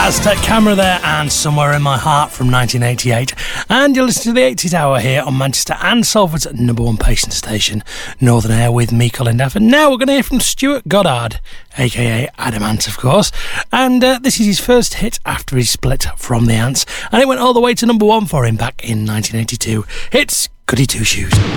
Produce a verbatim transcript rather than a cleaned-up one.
Aztec Camera there, and Somewhere in My Heart from nineteen eighty-eight. And you're listening to the eighties Hour here on Manchester and Salford's number one patient station, Northern Air, with me, Colin Duff. And now we're going to hear from Stuart Goddard, aka Adam Ant, of course. And uh, this is his first hit after he split from the Ants, and it went all the way to number one for him back in nineteen eighty-two. It's Goody Two Shoes.